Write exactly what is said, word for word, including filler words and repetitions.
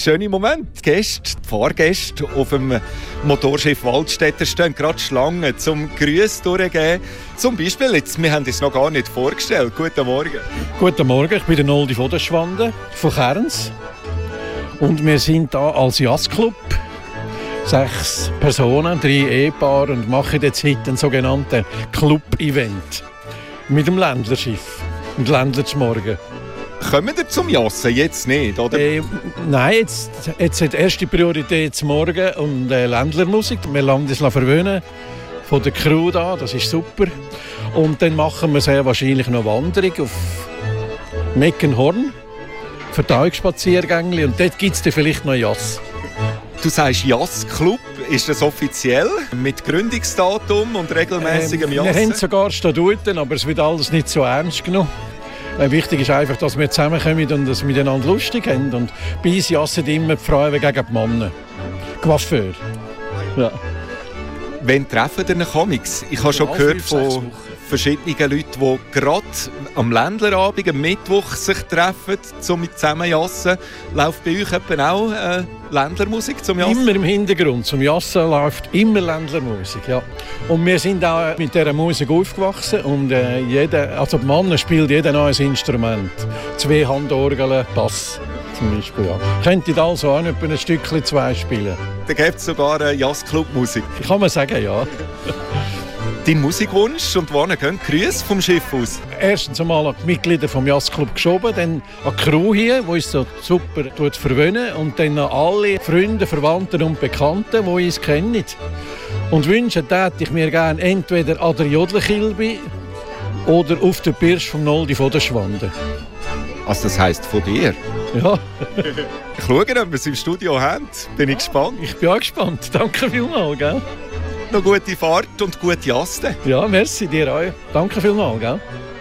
schöne Moment. Die Gäste, die Fahrgäste auf dem Motorschiff Waldstätter stehen gerade Schlangen zum Grüße durchgeben. Zum Beispiel, jetzt, wir haben es noch gar nicht vorgestellt. Guten Morgen. Guten Morgen, ich bin der Noldi von der Schwande von Kerns. Und wir sind hier als Jazzclub. Sechs Personen, drei Ehepaare und machen jetzt heute einen sogenannten Club-Event mit dem Ländlerschiff. Und Ländler zum Morgen. Kommen wir zum Jassen? Jetzt nicht, oder? Äh, nein, jetzt, jetzt hat erste Priorität zum Morgen und äh, Ländlermusik. Wir lassen uns verwöhnen von der Crew da, das ist super. Und dann machen wir sehr wahrscheinlich noch Wanderung auf Meckenhorn, Verdauungsspaziergänge und dort gibt es dann vielleicht noch Jazz. Du sagst Jazzclub, ist das offiziell? Mit Gründungsdatum und regelmäßigem ähm, Jassen? Wir haben sogar Statuten, aber es wird alles nicht so ernst genommen. Äh, wichtig ist einfach, dass wir zusammenkommen und dass wir miteinander lustig haben. Und bei uns jassen immer die Frauen gegen die Männer. Coiffeur. Ja. Wann treffen ihr Comics? Ich habe schon Ja, gehört fünf, sechs von Wochen. verschiedenen Leuten, die gerade am Ländlerabend, am Mittwoch sich treffen, um zusammen jassen. Läuft bei euch etwa auch äh, Ländlermusik zum Jassen? Immer im Hintergrund. Zum Jassen läuft immer Ländlermusik. Ja. Und wir sind auch mit dieser Musik aufgewachsen. Und äh, jeder, also die Männer spielt jeder neues Instrument. Zwei Handorgeln, Bass zum Beispiel. Ja. Könntet also auch etwa ein Stückchen zwei spielen? Da gibt es sogar äh, Jazzclub-Musik. Kann man sagen, ja. Dein Musikwunsch und wohin gehen Grüße vom Schiff aus? Erstens einmal an die Mitglieder des Jazzclub geschoben, dann an die Crew hier, die uns so super verwöhnen, und dann an alle Freunde, Verwandten und Bekannten, die uns kennen. Und wünschen täte ich mir gerne entweder an der Jodlerkilbe oder auf der Pirsch vom Noldi von der Schwande. Also das heisst von dir? Ja. Ich schaue, ob wir es im Studio haben. Bin ich gespannt. Ich bin auch gespannt. Danke vielmals. Gell? Noch gute Fahrt und gute Jaste. Ja, merci dir auch. Danke vielmals. Gell?